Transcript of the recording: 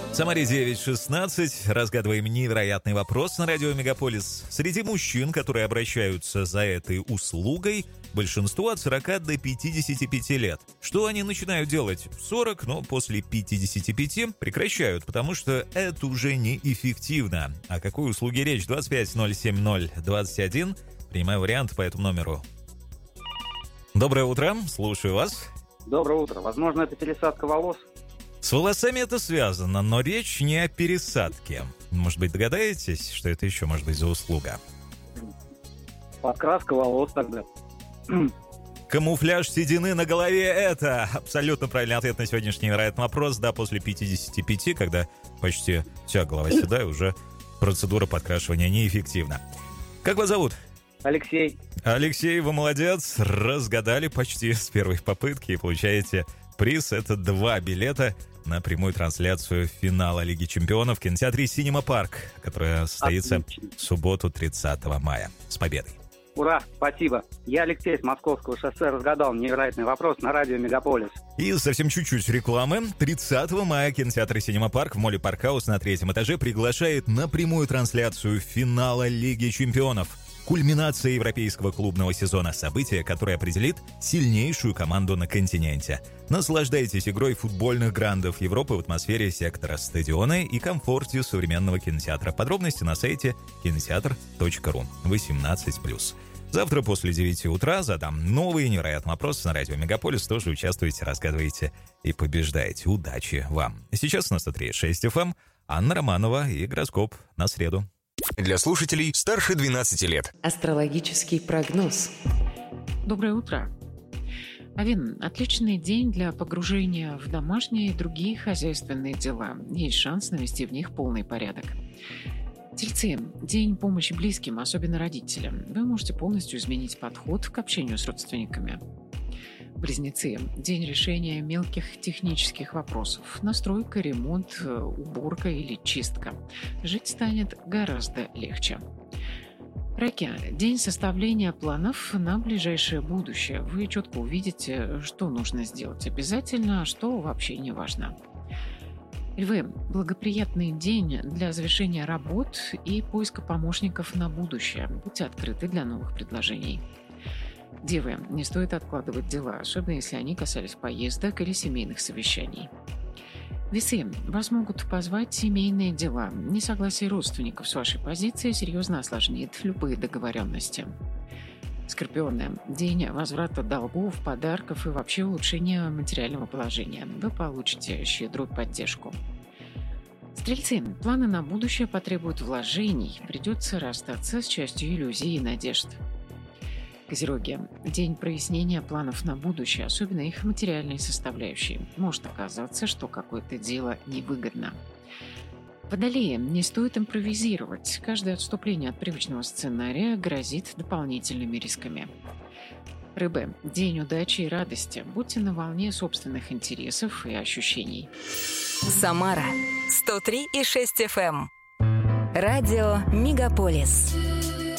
Самаре 9:16. Разгадываем невероятный вопрос на радио Мегаполис. Среди мужчин, которые обращаются за этой услугой, большинство от 40 до 55 лет. Что они начинают делать в 40, но после 55 прекращают, потому что это уже неэффективно. О какой услуге речь? 25-070-21. Принимаю вариант по этому номеру. Доброе утро, слушаю вас. Доброе утро. Возможно, это пересадка волос? С волосами это связано, но речь не о пересадке. Может быть, догадаетесь, что это еще может быть за услуга? Подкраска волос тогда. Камуфляж седины на голове – это абсолютно правильный ответ на сегодняшний невероятный вопрос. Да, после 55, когда почти вся голова седая, уже процедура подкрашивания неэффективна. Как вас зовут? Алексей. Алексей, вы молодец. Разгадали почти с первой попытки и получаете приз. Это 2 билета на прямую трансляцию финала Лиги Чемпионов в кинотеатре «Синема Парк», которая состоится в субботу 30 мая. С победой! Ура, спасибо. Я Алексей с Московского шоссе разгадал невероятный вопрос на радио Мегаполис. И совсем чуть-чуть рекламы. 30 мая кинотеатр «Синема Парк» в моле «Паркхаус» на 3-м этаже приглашает на прямую трансляцию финала Лиги Чемпионов. Кульминация европейского клубного сезона, событие, которое определит сильнейшую команду на континенте. Наслаждайтесь игрой футбольных грандов Европы в атмосфере сектора стадиона и комфорте современного кинотеатра. Подробности на сайте кинотеатр.ру. 18+. Завтра после 9 утра задам новый невероятный вопрос на радио Мегаполис. Тоже участвуйте, разгадывайте и побеждаете. Удачи вам! Сейчас на 103.6 FM Анна Романова и гороскоп на среду. Для слушателей старше 12 лет. Астрологический прогноз. Доброе утро. Овен, отличный день для погружения в домашние и другие хозяйственные дела. Есть шанс навести в них полный порядок. Тельцы, день помощи близким, особенно родителям. Вы можете полностью изменить подход к общению с родственниками. Близнецы, день решения мелких технических вопросов. Настройка, ремонт, уборка или чистка. Жить станет гораздо легче. Раки, день составления планов на ближайшее будущее. Вы четко увидите, что нужно сделать обязательно, а что вообще не важно. Львы, благоприятный день для завершения работ и поиска помощников на будущее. Будьте открыты для новых предложений. Девы, не стоит откладывать дела, особенно если они касались поездок или семейных совещаний. Весы, вас могут позвать семейные дела. Несогласие родственников с вашей позицией серьезно осложнит любые договоренности. Скорпионы, день возврата долгов, подарков и вообще улучшения материального положения. Вы получите щедрую поддержку. Стрельцы, планы на будущее потребуют вложений. Придется расстаться с частью иллюзий и надежд. Козероги, день прояснения планов на будущее, особенно их материальной составляющей. Может оказаться, что какое-то дело невыгодно. Водолеи, не стоит импровизировать. Каждое отступление от привычного сценария грозит дополнительными рисками. Рыбы, день удачи и радости. Будьте на волне собственных интересов и ощущений. Самара 103,6 FM. Радио Мегаполис.